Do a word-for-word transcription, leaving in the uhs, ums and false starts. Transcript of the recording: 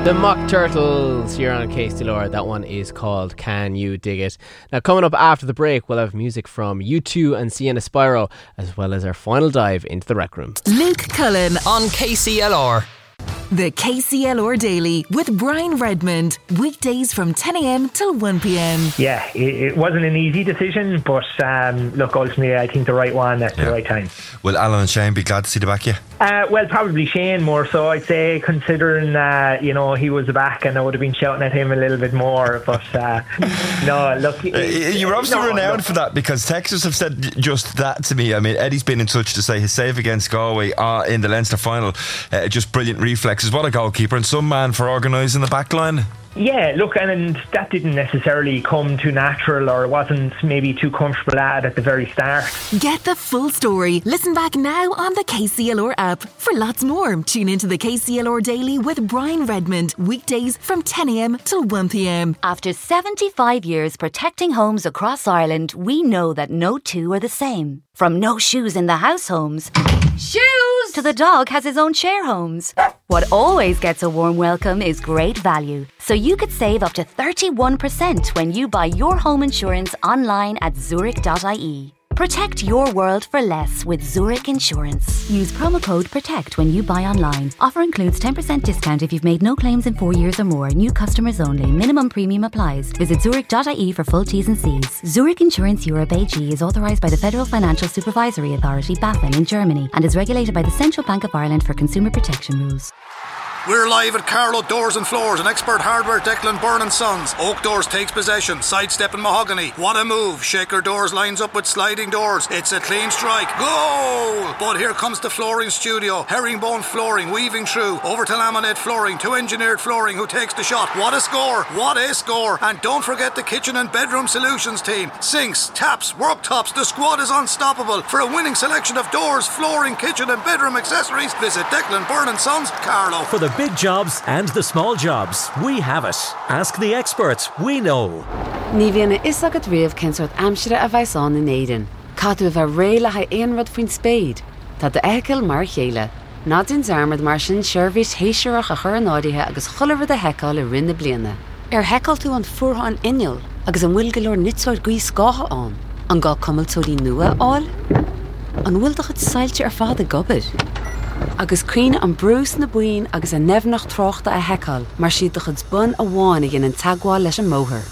The Mock Turtles here on K C L R. That one is called Can You Dig It? Now, coming up after the break, we'll have music from U two and Sienna Spyro, as well as our final dive into the Rec Room. Luke Cullen on K C L R. The K C L R Daily with Brian Redmond. Weekdays from ten a.m. till one p.m. Yeah, it, it wasn't an easy decision, but um, look, ultimately I think the right one at yeah. the right time. Will Alan and Shane be glad to see the back of you? Uh, well, probably Shane more so, I'd say, considering, uh, you know, he was back and I would have been shouting at him a little bit more. But uh, no, look. Uh, you were obviously no, renowned look. for that, because Texas have said just that to me. I mean, Eddie's been in touch to say his save against Galway uh, in the Leinster final, uh, just brilliant reflexes. What a goalkeeper, and some man for organising the back line. Yeah, look, and, and that didn't necessarily come too natural, or wasn't maybe too comfortable at at the very start. Get the full story. Listen back now on the K C L R app. For lots more, tune into the K C L R Daily with Brian Redmond, weekdays from ten a.m. till one p.m. After seventy-five years protecting homes across Ireland, we know that no two are the same. From no shoes in the house homes, shoes, to the dog has his own share homes. What always gets a warm welcome is great value. So you could save up to thirty-one percent when you buy your home insurance online at zurich dot I E. Protect your world for less with Zurich Insurance. Use promo code PROTECT when you buy online. Offer includes ten percent discount if you've made no claims in four years or more. New customers only. Minimum premium applies. Visit zurich dot I E for full T's and C's. Zurich Insurance Europe A G is authorised by the Federal Financial Supervisory Authority, BaFin, in Germany, and is regulated by the Central Bank of Ireland for consumer protection rules. We're live at Carlow Doors and Floors, an expert hardware, Declan Byrne and Sons. Oak Doors takes possession, sidestep and mahogany. What a move. Shaker Doors lines up with sliding doors. It's a clean strike. Goal! But here comes the flooring studio. Herringbone flooring, weaving through. Over to laminate flooring, to engineered flooring, who takes the shot. What a score! What a score! And don't forget the kitchen and bedroom solutions team. Sinks, taps, worktops, the squad is unstoppable. For a winning selection of doors, flooring, kitchen and bedroom accessories, visit Declan Byrne and Sons, Carlow. For the big jobs and the small jobs, we have it. Ask the experts, we know. Ní bhíonna is agad riamh cinsort amsire a bhaisán in éidean. Cadú bheith réile ha éon rud faoin spéid. Tá de eiceil mar chéile. Ná din zarmad mar sin seirbhís héiseach a chur an áirithe agus chuilear de heiceáil i rinne bliana. Ar heiceáil tú an fuartha an inneal agus an bhfuil go leor nitsáid gaí scátha an. An gá cumiltóirí nua áil. An bhfuil do chud sailte ar fád a gobad. Agus cuine an brús na buin agus a nefnach tráchta a heiceáil mar siad do chud bun a bháin a gin an tagháil leis an móthir.